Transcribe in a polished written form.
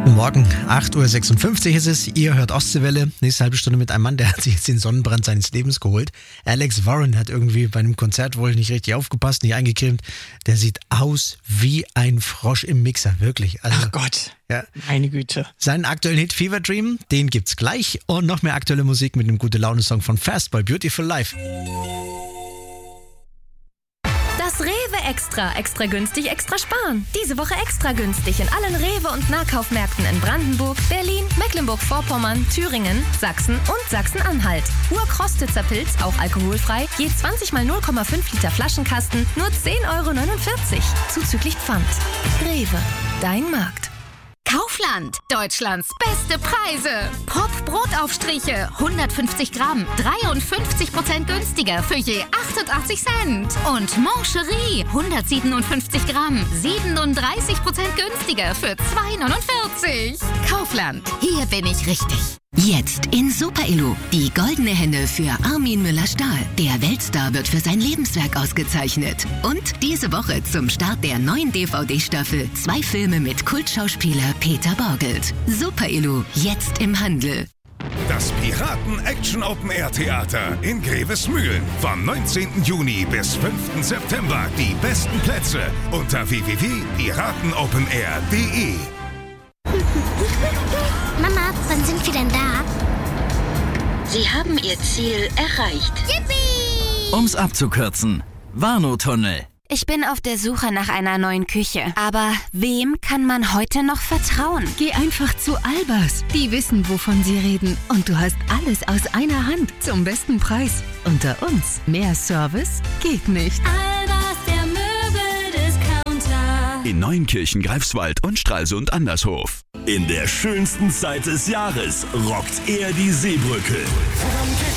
Morgen, 8.56 Uhr ist es. Ihr hört Ostseewelle. Nächste halbe Stunde mit einem Mann, der hat sich jetzt den Sonnenbrand seines Lebens geholt. Alex Warren hat irgendwie bei einem Konzert wohl nicht richtig aufgepasst, nicht eingecremt. Der sieht aus wie ein Frosch im Mixer, wirklich. Also, ach Gott, ja. Meine Güte. Seinen aktuellen Hit Fever Dream, den gibt's gleich. Und noch mehr aktuelle Musik mit einem Gute-Laune-Song von Fastboy, Beautiful Life. Das Rewe Extra günstig, extra sparen. Diese Woche extra günstig in allen Rewe- und Nahkaufmärkten in Brandenburg, Berlin, Mecklenburg-Vorpommern, Thüringen, Sachsen und Sachsen-Anhalt. Urkrostitzer Pilz, auch alkoholfrei, je 20 mal 0,5 Liter Flaschenkasten, nur 10,49 € zuzüglich Pfand. Rewe, dein Markt. Kaufland, Deutschlands beste Preise. Pop-Brotaufstriche, 150 Gramm, 53% günstiger für je 88 Cent. Und Mancherie, 157 Gramm, 37% günstiger für 2,49 €. Kaufland, hier bin ich richtig. Jetzt in Super Elo. Die goldene Henne für Armin Müller-Stahl. Der Weltstar wird für sein Lebenswerk ausgezeichnet. Und diese Woche zum Start der neuen DVD-Staffel 2 Filme mit Kultschauspieler Peter Borgelt. Super Elo, jetzt im Handel. Das Piraten-Action-Open-Air-Theater in Grevesmühlen. Vom 19. Juni bis 5. September. Die besten Plätze unter www.piratenopenair.de. Mama, wann sind wir denn da? Sie haben Ihr Ziel erreicht. Yippie! Um's abzukürzen: Warnow-Tunnel. Ich bin auf der Suche nach einer neuen Küche. Aber wem kann man heute noch vertrauen? Geh einfach zu Albers. Die wissen, wovon sie reden. Und du hast alles aus einer Hand zum besten Preis. Unter uns, mehr Service geht nicht. Albers, der Möbel-Discounter. In Neunkirchen, Greifswald und Stralsund Andershof. In der schönsten Zeit des Jahres rockt er die Seebrücke.